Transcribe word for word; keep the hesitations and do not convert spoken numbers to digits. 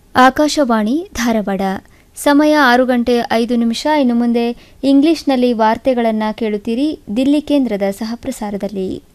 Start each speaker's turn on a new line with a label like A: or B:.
A: ಆಕಾಶವಾಣಿ ಧಾರವಾಡ. ಸಮಯ ಆರು ಗಂಟೆ ಐದು ನಿಮಿಷ. ಇನ್ನು ಮುಂದೆ ಇಂಗ್ಲಿಷ್ನಲ್ಲಿ ವಾರ್ತೆಗಳನ್ನು ಕೇಳುತ್ತೀರಿ ದಿಲ್ಲಿ ಕೇಂದ್ರದ ಸಹಪ್ರಸಾರದಲ್ಲಿ.